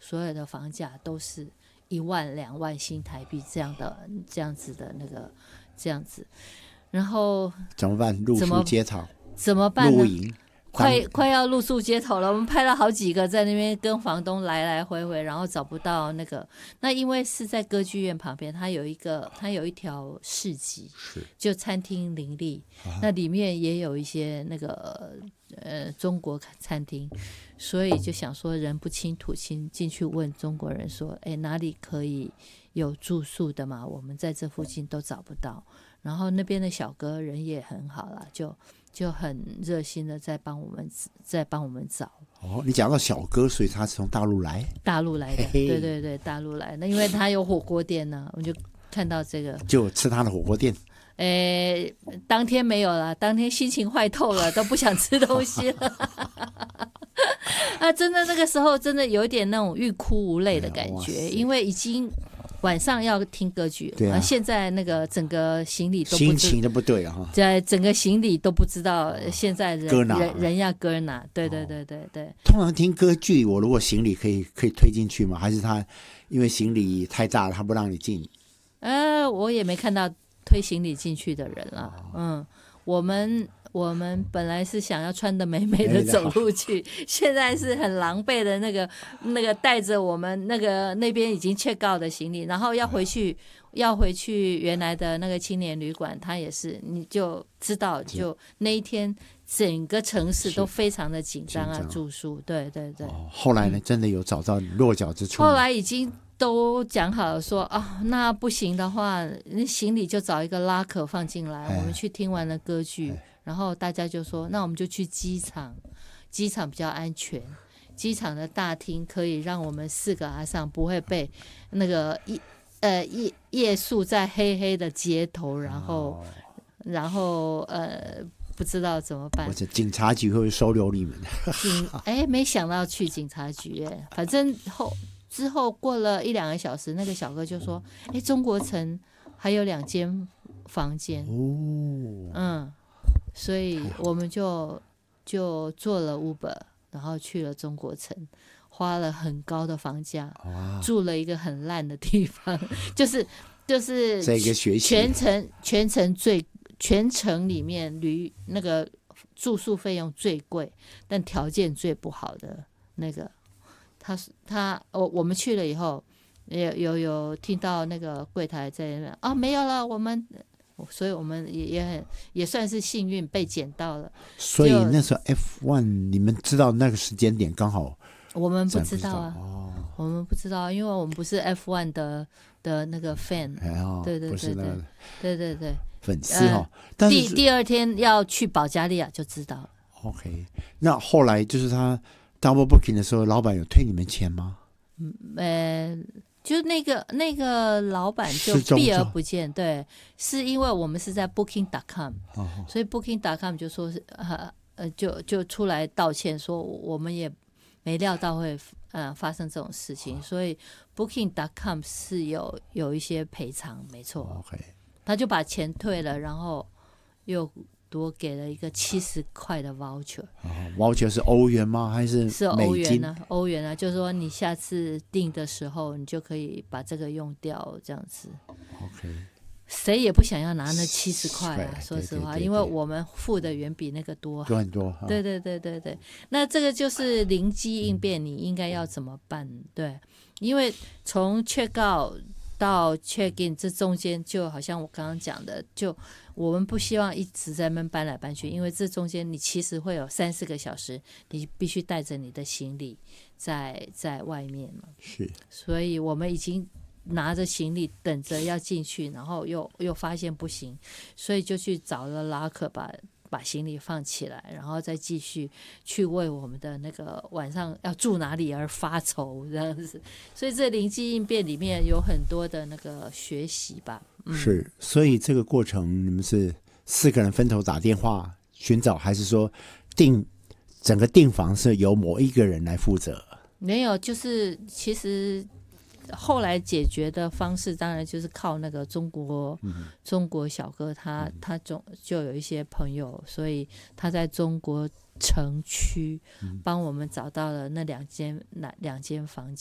所有的房价都是1万2万新台币这样子的那个这样子，然后怎么办？露宿街头， 怎么办呢？ 露营。 快要露宿街头了，我们拍了好几个在那边跟房东来来回回，然后找不到那个。那因为是在歌剧院旁边，它有一条市集，就餐厅林立，那里面也有一些那个中国餐厅，所以就想说人不亲土亲，进去问中国人说，哪里可以有住宿的嘛？我们在这附近都找不到。然后那边的小哥人也很好啦，就很热心的在帮我们找。 哦，你讲到小哥，所以他是从大陆来的， 对对对，大陆来的，因为他有火锅店呢，我们就看到这个， 就吃他的火锅店。 当天没有了，当天心情坏透了，都不想吃东西了。啊，真的那个时候真的有点那种欲哭无泪的感觉，因为已经晚上要听歌剧了， 对啊， 现在那个整个行李都心情都不对啊， 在整个行李都不知道现在人要搁哪，对对对对对。 通常听歌剧，我如果行李可以推进去吗？还是他因为行李太大了，他不让你进？ 我也没看到推行李进去的人了。我们本来是想要穿得美美的走路去，现在是很狼狈的那个带着我们那边已经 check out 的行李，然后要回去原来的那个青年旅馆，他也是，你就知道，就那一天整个城市都非常的紧张啊，住宿，对对对。 后来呢，真的有找到落脚之处？ 后来已经都讲好了说那不行的话，那行李就找一个拉可放进来，我们去听完了歌剧。然后大家就说，那我们就去机场比较安全，机场的大厅可以让我们4个阿桑不会被那个夜宿在黑黑的街头，然后不知道怎么办。 或者警察局会收留你们？ 没想到去警察局反正之后过了1-2个小时，那个小哥就说，中国城还有2间房间所以我们就坐了 Uber， 然后去了中国城，花了很高的房价，住了一个很烂的地方，就是这个学习全程里面那个住宿费用最贵，但条件最不好的那个，我们去了以后，有听到那个柜台在那边没有了，所以我们也算是幸运被捡到了。 所以那时候 F1 你们知道那个时间点刚好？ 我们不知道我们不知道，因为我们不是 F1 的那个 fan。对对对对对对对， 粉丝但是第二天要去保加利亚就知道了。 OK， 那后来就是他 double booking 的时候，老板有退你们钱吗？ 就那个老板就避而不见，对，是因为我们是在 Booking.com，所以 Booking.com 就说是就出来道歉，说我们也没料到会发生这种事情，所以 Booking.com 是有一些赔偿，没错。 OK， 他就把钱退了，然后又多给了一个70块的 voucher。voucher 是欧元吗？还是欧元啊？欧元啊，就是说你下次订的时候，你就可以把这个用掉，这样子。 OK， 谁也不想要拿那70块啊，说实话， 对对对对， 因为我们付的远比那个多很多。 对对对对对，那这个就是灵机应变，你应该要怎么办？对，因为从 check out 到 check in 这中间，就好像我刚刚讲的，就我们不希望一直在那边搬来搬去，因为这中间你其实会有3-4个小时，你必须带着你的行李在外面嘛。 是， 所以我们已经拿着行李等着要进去，然后又发现不行，所以就去找了拉克把行李放起来，然后再继续去为我们的那个晚上要住哪里而发愁这样子。所以这灵机应变里面有很多的那个学习吧。 是，所以这个过程你们是4个人分头打电话寻找，还是说整个订房是由某一个人来负责？ 没有，就是其实后来解决的方式当然就是靠那个中国小哥，他就有一些朋友，所以他在中国城区帮我们找到了那两间房间，